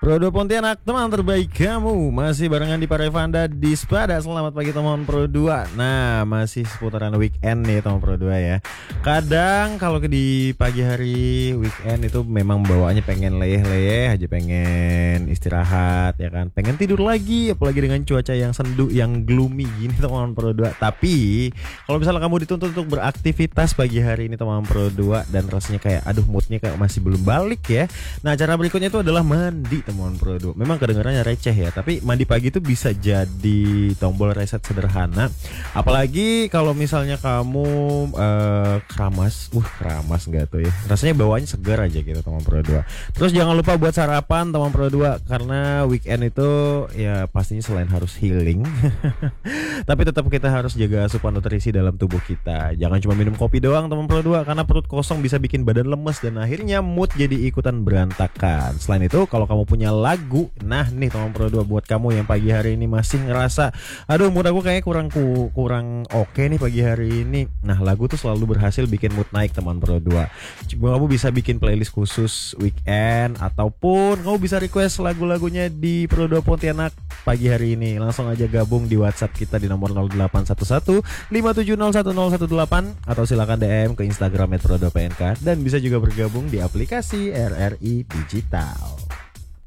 Pro 2 Pontianak, teman terbaik kamu. Masih barengan di Parevanda di Spada. Selamat pagi teman Pro 2. Nah, masih seputaran weekend nih teman Pro 2 ya. Kadang kalau di pagi hari weekend itu memang bawaannya pengen leyeh-leyeh aja, pengen istirahat ya kan. Pengen tidur lagi, apalagi dengan cuaca yang sendu, yang gloomy gini teman Pro 2. Tapi kalau misalnya kamu dituntut untuk beraktivitas pagi hari ini teman Pro 2 dan rasanya kayak aduh moodnya kayak masih belum balik ya. Nah, cara berikutnya itu adalah mandi teman Pro 2. Memang kedengarannya receh ya, tapi mandi pagi itu bisa jadi tombol reset sederhana. Apalagi kalau misalnya kamu keramas, keramas enggak tuh ya. Rasanya bawaannya segar aja gitu teman Pro 2. Terus jangan lupa buat sarapan teman Pro 2 karena weekend itu ya pastinya selain harus healing tapi tetap kita harus jaga asupan nutrisi dalam tubuh kita. Jangan cuma minum kopi doang teman Pro 2 karena perut kosong bisa bikin badan lemes dan akhirnya mood jadi ikutan berantakan. Selain itu kalau kamu punya lagu, nah nih teman Pro 2 buat kamu yang pagi hari ini masih ngerasa aduh mood aku kayaknya kurang oke nih pagi hari ini. Nah, lagu tuh selalu berhasil bikin mood naik teman Pro 2. Kamu bisa bikin playlist khusus weekend ataupun kamu bisa request lagu-lagunya di Pro 2 Pontianak pagi hari ini. Langsung aja gabung di WhatsApp kita di nomor 0811 5701018 atau silakan DM ke Instagram @pro2pnk dan bisa juga bergabung di aplikasi RRI Digital.